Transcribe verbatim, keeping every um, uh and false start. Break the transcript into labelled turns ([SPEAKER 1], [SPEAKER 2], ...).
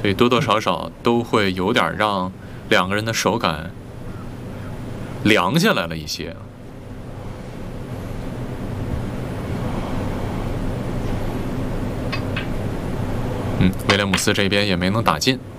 [SPEAKER 1] 所以多多少少都会有点让两个人的手感凉下来了一些。嗯，威廉姆斯这边也没能打进。